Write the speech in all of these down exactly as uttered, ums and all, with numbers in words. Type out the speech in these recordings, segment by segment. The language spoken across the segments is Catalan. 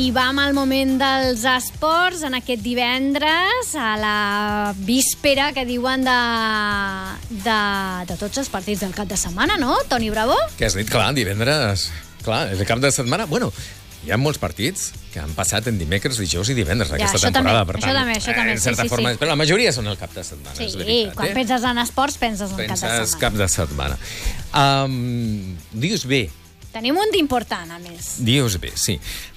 I vam al moment dels esports, en aquest divendres, a la víspera que diuen de, de, de tots els partits del cap de setmana, no, Toni Bravo? Què has dit? Clar, divendres... Clar, és el cap de setmana. Bueno, hi ha molts partits que han passat en dimecres, dijous i divendres Ja, aquesta això temporada. també, per això tant, també, això també, en sí, certa sí, forma, sí. Però la majoria són el cap de setmana, Sí, és veritat. quan eh? penses en esports, penses en cap de Penses setmana. cap de setmana. Um, dius bé, Tenim un d'important, a més. dius bé, sí,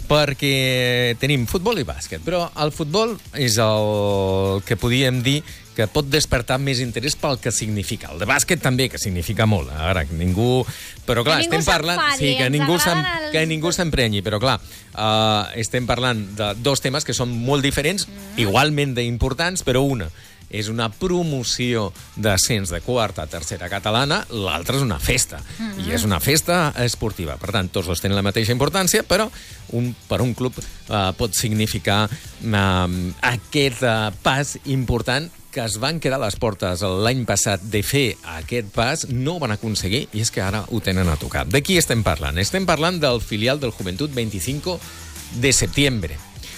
perquè tenim futbol i bàsquet, però el futbol és el que podíem dir que pot despertar més interès pel que significa. El de bàsquet també, que significa molt. Ara, que ningú... Però clar, Que ningú estem parlant... s'enfadi, Sí, que ens ningú, agraden els... els- que ningú s'emprenyi, però clar, uh, estem parlant de dos temes que són molt diferents, mm. igualment d'importants, però una és una promoció d'ascens de quarta a tercera catalana, l'altra és una festa, mm. i és una festa esportiva. Per tant, tots dos tenen la mateixa importància, però un, per un club uh, pot significar uh, aquest uh, pas important que es van quedar a les portes l'any passat de fer aquest pas, no ho van aconseguir, i és que ara ho tenen a tocar. De qui estem parlant? Estem parlant del filial del Joventut veinticinco de setembre.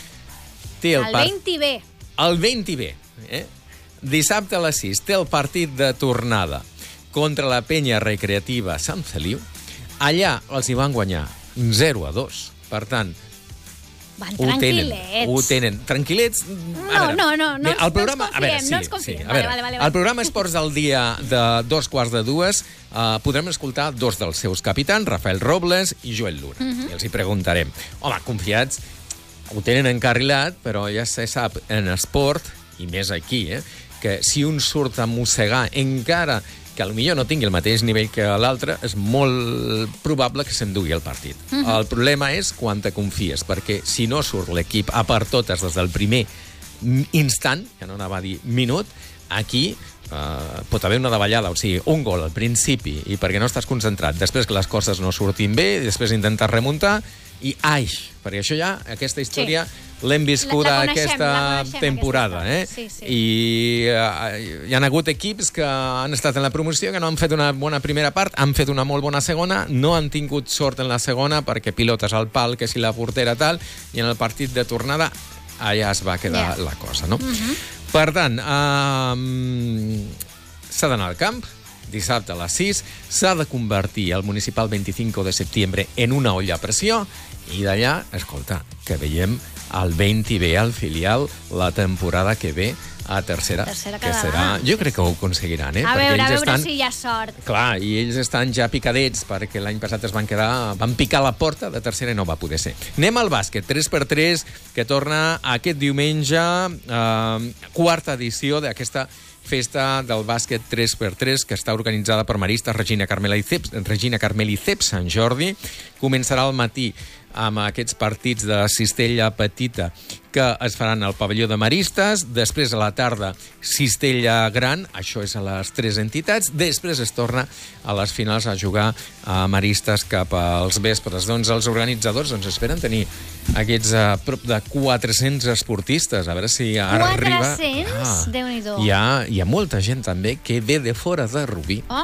Té El part- vint B. El vint B, eh? Dissabte a les sis té el partit de tornada contra la penya recreativa Sant Feliu. Allà els hi van guanyar zero a dos. Per tant, Van ho tenen, tranquil·lets. ho tenen. Tranquil·lets? No, no, no, no Bé, ens- el programa, no ens a veure, confiem, sí, no ens confiem. sí, a Vale, veure, vale, vale, vale. el programa Esports del dia de dos quarts de dues uh, podrem escoltar dos dels seus capitans, Rafael Robles i Joel Luna. Uh -huh. I els hi preguntarem, home, confiats, ho tenen encarrilat, però ja se sap en esport, i més aquí, eh, que si un surt a mossegar encara que potser no tingui el mateix nivell que l'altre, és molt probable que s'endugui el partit. Uh -huh. El problema és quan te confies, perquè si no surt l'equip a per totes des del primer instant, que no anava a dir minut, aquí uh, pot haver una davallada, o sigui, un gol al principi, i perquè no estàs concentrat, després que les coses no surtin bé, després intentar remuntar, i ai, perquè això ja, aquesta història... Sí. L'hem viscuda La- la coneixem, aquesta la coneixem, temporada, aquesta eh? sí, sí. I uh, hi ha hagut equips que han estat en la promoció, que no han fet una bona primera part, han fet una molt bona segona, no han tingut sort en la segona perquè pilotes al pal, que si la portera tal, i en el partit de tornada allà es va quedar Yeah. la cosa, no? Uh -huh. Per tant, uh, s'ha d'anar al camp, dissabte a les sis, s'ha de convertir el municipal veinticinco de setembre en una olla a pressió, i d'allà, escolta, que veiem el vint B al filial la temporada que ve a tercera, Tercera que serà... catalana. Jo crec que ho aconseguiran, eh? A Perquè veure, a ells veure estan... si hi ha sort. Clar, i ells estan ja picadets, perquè l'any passat es van quedar... Van picar la porta de tercera i no va poder ser. Anem al bàsquet, tres per tres, que torna aquest diumenge, eh, quarta edició d'aquesta festa del bàsquet tres per tres, que està organitzada per Maristes, Regina Carmela i Ceps, Regina Carmel i Ceps Sant Jordi. Començarà al matí amb aquests partits de cistella petita que es faran al pavelló de Maristes, després a la tarda cistella gran, això és a les tres entitats, després es torna a les finals a jugar a Maristes cap als vespres. Doncs els organitzadors doncs, esperen tenir aquests uh, prop de quatre-cents esportistes, a veure si ara arriba... quatre-cents? Ah, Déu-n'hi-do. hi ha, hi ha molta gent també que ve de fora de Rubí. Oh.